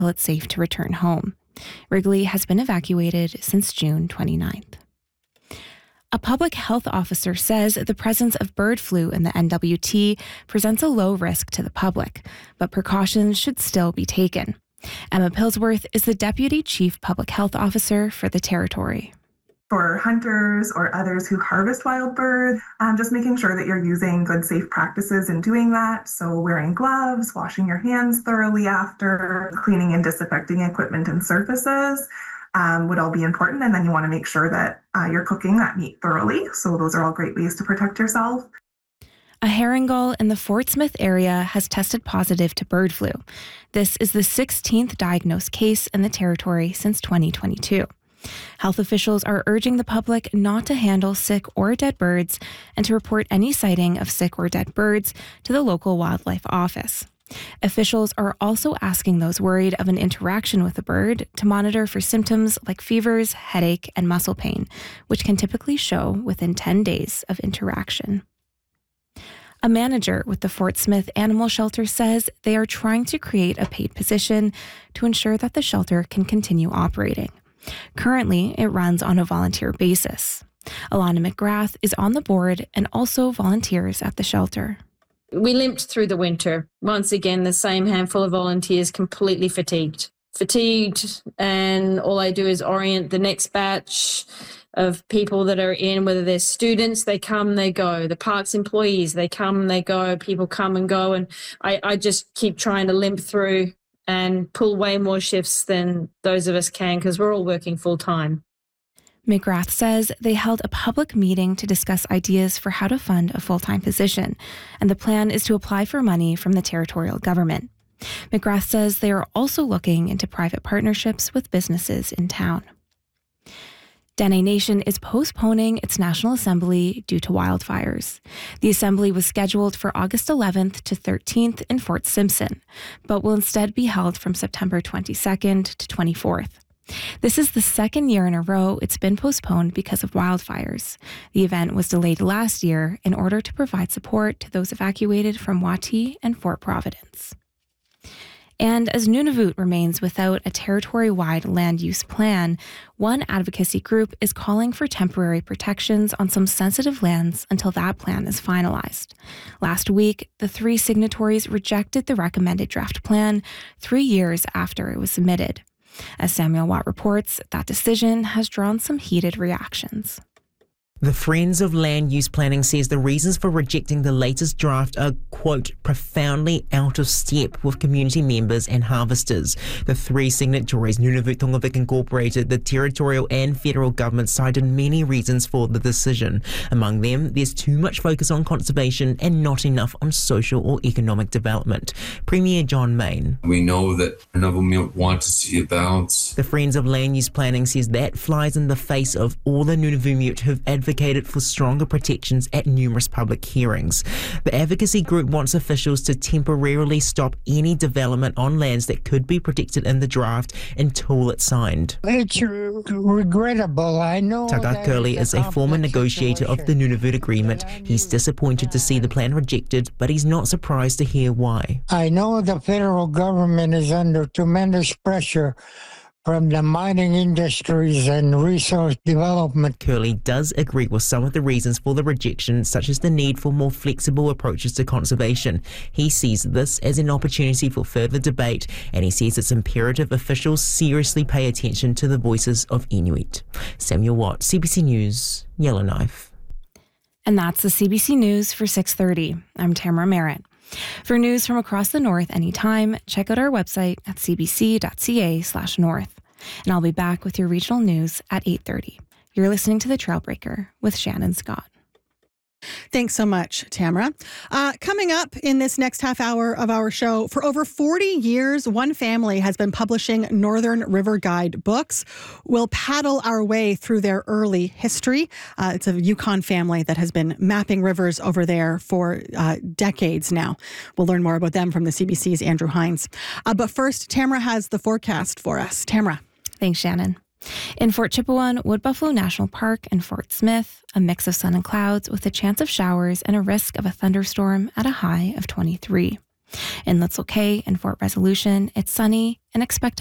it's safe to return home. Wrigley has been evacuated since June 29th. A public health officer says the presence of bird flu in the NWT presents a low risk to the public, but precautions should still be taken. Emma Pillsworth is the Deputy Chief Public Health Officer for the territory. For hunters or others who harvest wild birds, just making sure that you're using good, safe practices in doing that. So wearing gloves, washing your hands thoroughly after, cleaning and disinfecting equipment and surfaces would all be important. And then you want to make sure that you're cooking that meat thoroughly. So those are all great ways to protect yourself. A herring gull in the Fort Smith area has tested positive to bird flu. This is the 16th diagnosed case in the territory since 2022. Health officials are urging the public not to handle sick or dead birds and to report any sighting of sick or dead birds to the local wildlife office. Officials are also asking those worried of an interaction with a bird to monitor for symptoms like fevers, headache, and muscle pain, which can typically show within 10 days of interaction. A manager with the Fort Smith Animal Shelter says they are trying to create a paid position to ensure that the shelter can continue operating. Currently, it runs on a volunteer basis. Alana McGrath is on the board and also volunteers at the shelter. We limped through the winter. Once again, the same handful of volunteers completely fatigued, and all I do is orient the next batch of people that are in, whether they're students, they come, they go. The parks employees, they come, they go. People come and go. And I just keep trying to limp through and pull way more shifts than those of us can because we're all working full time. McGrath says they held a public meeting to discuss ideas for how to fund a full-time position, and the plan is to apply for money from the territorial government. McGrath says they are also looking into private partnerships with businesses in town. Dene Nation is postponing its National Assembly due to wildfires. The assembly was scheduled for August 11th to 13th in Fort Simpson, but will instead be held from September 22nd to 24th. This is the second year in a row it's been postponed because of wildfires. The event was delayed last year in order to provide support to those evacuated from Wati and Fort Providence. And as Nunavut remains without a territory-wide land use plan, one advocacy group is calling for temporary protections on some sensitive lands until that plan is finalized. Last week, the 3 signatories rejected the recommended draft plan 3 years after it was submitted. As Samuel Watt reports, that decision has drawn some heated reactions. The Friends of Land Use Planning says the reasons for rejecting the latest draft are, quote, profoundly out of step with community members and harvesters. The 3 signatories, Nunavut Tongavik Incorporated, the territorial and federal government, cited many reasons for the decision. Among them, there's too much focus on conservation and not enough on social or economic development. Premier John Mayne. We know that Nunavut want to see a balance. The Friends of Land Use Planning says that flies in the face of all the Nunavut who've advocated for stronger protections at numerous public hearings. The advocacy group wants officials to temporarily stop any development on lands that could be protected in the draft until it's signed. It's regrettable, I know. Tagat Curley is a former negotiator of the Nunavut Agreement. He's disappointed to see the plan rejected, but he's not surprised to hear why. I know the federal government is under tremendous pressure from the mining industries and resource development. Curley does agree with some of the reasons for the rejection, such as the need for more flexible approaches to conservation. He sees this as an opportunity for further debate, and he says it's imperative officials seriously pay attention to the voices of Inuit. Samuel Watt, CBC News, Yellowknife. And that's the CBC News for 6:30. I'm Tamara Merritt. For news from across the North anytime, check out our website at cbc.ca/north. And I'll be back with your regional news at 8:30. You're listening to The Trailbreaker with Shannon Scott. Thanks so much, Tamara. Coming up in this next half hour of our show, for over 40 years, one family has been publishing Northern River Guide books. We'll paddle our way through their early history. It's a Yukon family that has been mapping rivers over there for decades now. We'll learn more about them from the CBC's Andrew Hines. But first, Tamara has the forecast for us. Tamara. Thanks, Shannon. In Fort Chipewyan, Wood Buffalo National Park, and Fort Smith, a mix of sun and clouds with a chance of showers and a risk of a thunderstorm at a high of 23. In Little Cay and Fort Resolution, it's sunny and expect